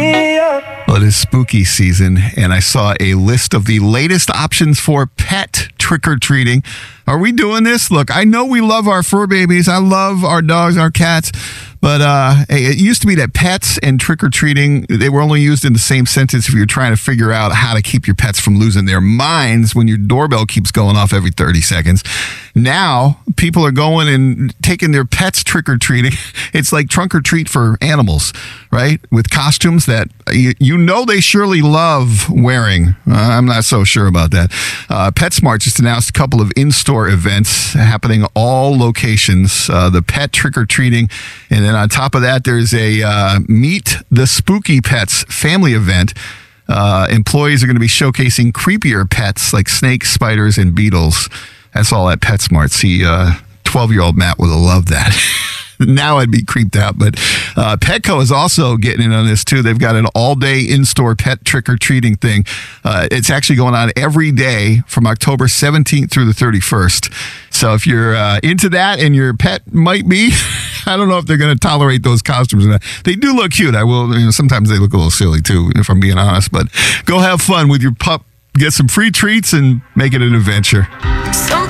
me up. Well, it is spooky season, and I saw a list of the latest options for pet trick-or-treating. Are we doing this? Look, I know we love our fur babies. I love our dogs, our cats. But it used to be that pets and trick-or-treating, they were only used in the same sentence if you're trying to figure out how to keep your pets from losing their minds when your doorbell keeps going off every 30 seconds. Now, people are going and taking their pets trick-or-treating. It's like trunk or treat for animals, right? With costumes that you know they surely love wearing. I'm not so sure about that. PetSmart just announced a couple of in-store events happening all locations. The pet trick-or-treating, and then on top of that, there's a Meet the Spooky Pets family event. Employees are going to be showcasing creepier pets like snakes, spiders, and beetles. That's all at PetSmart. See, 12-year-old Matt would have loved that. Now I'd be creeped out. But Petco is also getting in on this, too. They've got an all-day in-store pet trick-or-treating thing. It's actually going on every day from October 17th through the 31st. So if you're into that and your pet might be, I don't know if they're going to tolerate those costumes or not. They do look cute. Sometimes they look a little silly, too, if I'm being honest. But go have fun with your pup. Get some free treats and make it an adventure. Some